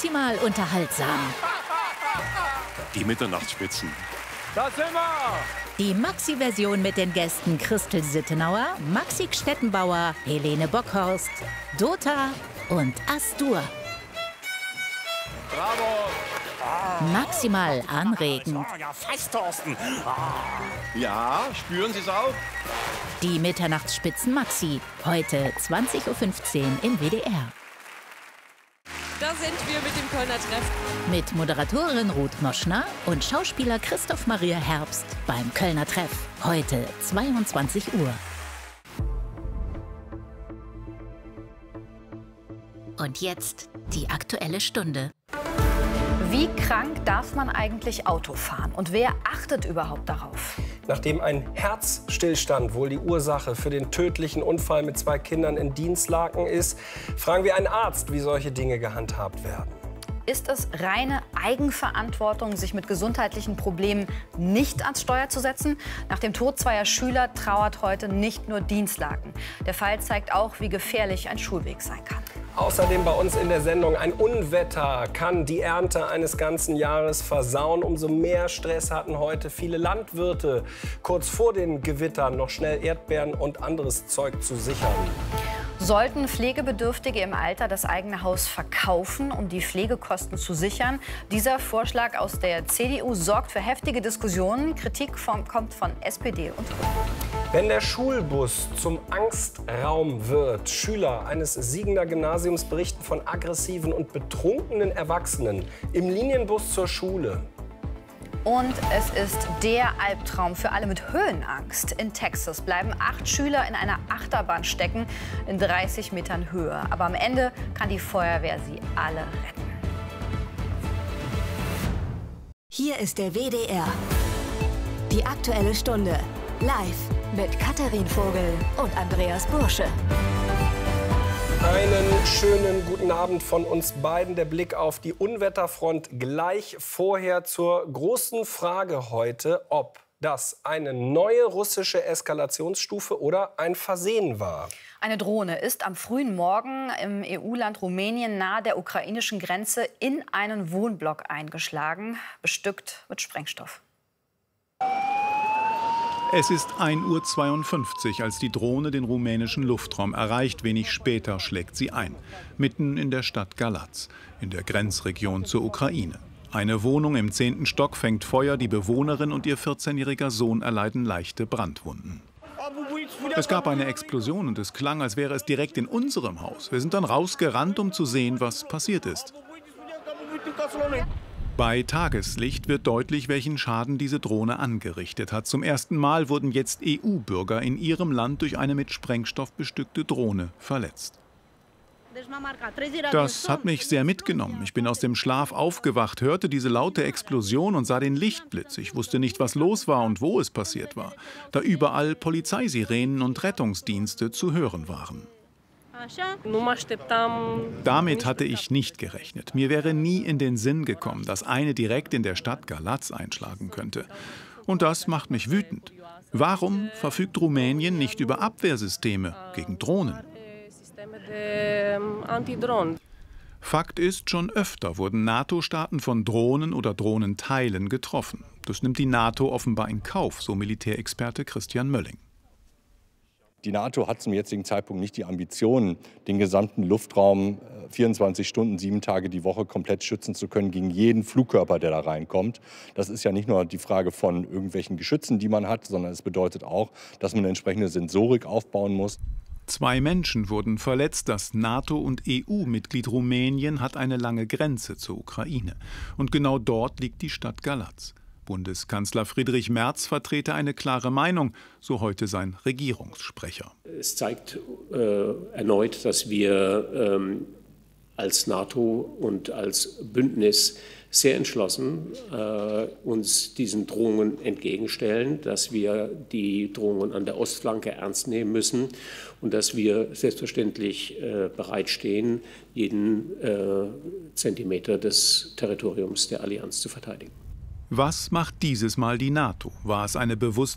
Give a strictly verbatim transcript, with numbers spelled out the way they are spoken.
maximal unterhaltsam. Die Mitternachtsspitzen. Da sind wir! Die Maxi-Version mit den Gästen Christel Sittenauer, Maxi Stettenbauer, Helene Bockhorst, Dota und Astur. Bravo! Maximal anregend. Ja, fast, Thorsten. Ja, spüren Sie es auch? Die Mitternachtsspitzen Maxi, heute zwanzig Uhr fünfzehn im W D R. Da sind wir mit dem Kölner Treff. Mit Moderatorin Ruth Moschner und Schauspieler Christoph Maria Herbst beim Kölner Treff, heute zweiundzwanzig Uhr. Und jetzt die Aktuelle Stunde. Wie krank darf man eigentlich Auto fahren? Und wer achtet überhaupt darauf? Nachdem ein Herzstillstand wohl die Ursache für den tödlichen Unfall mit zwei Kindern in Dinslaken ist, fragen wir einen Arzt, wie solche Dinge gehandhabt werden. Ist es reine Eigenverantwortung, sich mit gesundheitlichen Problemen nicht ans Steuer zu setzen? Nach dem Tod zweier Schüler trauert heute nicht nur Dinslaken. Der Fall zeigt auch, wie gefährlich ein Schulweg sein kann. Außerdem bei uns in der Sendung: Ein Unwetter kann die Ernte eines ganzen Jahres versauen. Umso mehr Stress hatten heute viele Landwirte, kurz vor den Gewittern noch schnell Erdbeeren und anderes Zeug zu sichern. Sollten Pflegebedürftige im Alter das eigene Haus verkaufen, um die Pflegekosten zu sichern? Dieser Vorschlag aus der C D U sorgt für heftige Diskussionen. Kritik vom, kommt von S P D und Grünen. Wenn der Schulbus zum Angstraum wird, Schüler eines Siegener Gymnasiums berichten von aggressiven und betrunkenen Erwachsenen im Linienbus zur Schule. Und es ist der Albtraum für alle mit Höhenangst. In Texas bleiben acht Schüler in einer Achterbahn stecken in dreißig Metern Höhe. Aber am Ende kann die Feuerwehr sie alle retten. Hier ist der W D R. Die Aktuelle Stunde. Live mit Katharin Vogel und Andreas Bursche. Einen schönen guten Abend von uns beiden. Der Blick auf die Unwetterfront gleich vorher zur großen Frage heute, ob das eine neue russische Eskalationsstufe oder ein Versehen war. Eine Drohne ist am frühen Morgen im E U-Land Rumänien nahe der ukrainischen Grenze in einen Wohnblock eingeschlagen, bestückt mit Sprengstoff. Es ist ein Uhr zweiundfünfzig, als die Drohne den rumänischen Luftraum erreicht. Wenig später schlägt sie ein, mitten in der Stadt Galați, in der Grenzregion zur Ukraine. Eine Wohnung im zehnten Stock fängt Feuer, die Bewohnerin und ihr vierzehnjähriger Sohn erleiden leichte Brandwunden. Es gab eine Explosion und es klang, als wäre es direkt in unserem Haus. Wir sind dann rausgerannt, um zu sehen, was passiert ist. Bei Tageslicht wird deutlich, welchen Schaden diese Drohne angerichtet hat. Zum ersten Mal wurden jetzt E U-Bürger in ihrem Land durch eine mit Sprengstoff bestückte Drohne verletzt. Das hat mich sehr mitgenommen. Ich bin aus dem Schlaf aufgewacht, hörte diese laute Explosion und sah den Lichtblitz. Ich wusste nicht, was los war und wo es passiert war, da überall Polizeisirenen und Rettungsdienste zu hören waren. Damit hatte ich nicht gerechnet. Mir wäre nie in den Sinn gekommen, dass eine direkt in der Stadt Galați einschlagen könnte. Und das macht mich wütend. Warum verfügt Rumänien nicht über Abwehrsysteme gegen Drohnen? Fakt ist, schon öfter wurden NATO-Staaten von Drohnen oder Drohnenteilen getroffen. Das nimmt die NATO offenbar in Kauf, so Militärexperte Christian Mölling. Die NATO hat zum jetzigen Zeitpunkt nicht die Ambitionen, den gesamten Luftraum vierundzwanzig Stunden, sieben Tage die Woche komplett schützen zu können gegen jeden Flugkörper, der da reinkommt. Das ist ja nicht nur die Frage von irgendwelchen Geschützen, die man hat, sondern es bedeutet auch, dass man eine entsprechende Sensorik aufbauen muss. Zwei Menschen wurden verletzt. Das NATO- und E U-Mitglied Rumänien hat eine lange Grenze zur Ukraine. Und genau dort liegt die Stadt Galați. Bundeskanzler Friedrich Merz vertrete eine klare Meinung, so heute sein Regierungssprecher. Es zeigt äh, erneut, dass wir ähm, als NATO und als Bündnis sehr entschlossen äh, uns diesen Drohungen entgegenstellen, dass wir die Drohungen an der Ostflanke ernst nehmen müssen und dass wir selbstverständlich äh, bereitstehen, jeden äh, Zentimeter des Territoriums der Allianz zu verteidigen. Was macht dieses Mal die NATO? War es eine bewusst